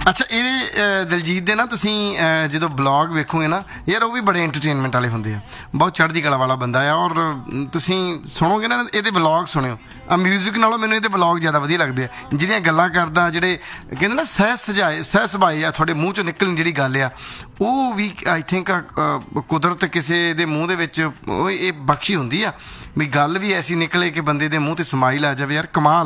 ਅੱਛਾ, ਇਹਦੇ ਦਿਲਜੀਤ ਦੇ ਨਾ ਤੁਸੀਂ ਜਦੋਂ ਬਲੌਗ ਵੇਖੋਗੇ ਨਾ ਯਾਰ, ਉਹ ਵੀ ਬੜੇ ਐਂਟਰਟੇਨਮੈਂਟ ਵਾਲੇ ਹੁੰਦੇ ਆ। ਬਹੁਤ ਚੜ੍ਹਦੀ ਕਲਾ ਵਾਲਾ ਬੰਦਾ ਆ। ਔਰ ਤੁਸੀਂ ਸੁਣੋਗੇ ਨਾ ਇਹਦੇ ਬਲੌਗ ਸੁਣਿਓ। ਮਿਊਜ਼ਿਕ ਨਾਲੋਂ ਮੈਨੂੰ ਇਹਦੇ ਬਲੌਗ ਜ਼ਿਆਦਾ ਵਧੀਆ ਲੱਗਦੇ ਆ। ਜਿਹੜੀਆਂ ਗੱਲਾਂ ਕਰਦਾ, ਜਿਹੜੇ ਕਹਿੰਦੇ ਨਾ ਸਹਿ ਸੁਭਾਏ ਆ, ਤੁਹਾਡੇ ਮੂੰਹ 'ਚੋਂ ਨਿਕਲਣ ਜਿਹੜੀ ਗੱਲ ਆ, ਉਹ ਵੀ ਆਈ ਥਿੰਕ ਕੁਦਰਤ ਕਿਸੇ ਦੇ ਮੂੰਹ ਦੇ ਵਿੱਚ ਉਹ ਇਹ ਬਖਸ਼ੀ ਹੁੰਦੀ ਆ ਵੀ ਗੱਲ ਵੀ ਐਸੀ ਨਿਕਲੇ ਕਿ ਬੰਦੇ ਦੇ ਮੂੰਹ 'ਤੇ ਸਮਾਈਲ ਆ ਜਾਵੇ। ਯਾਰ ਕਮਾਲ।